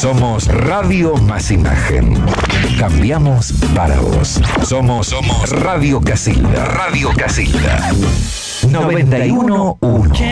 Somos Radio Más Imagen. Cambiamos para vos. Somos Radio Casilda. Radio Casilda. 91.1.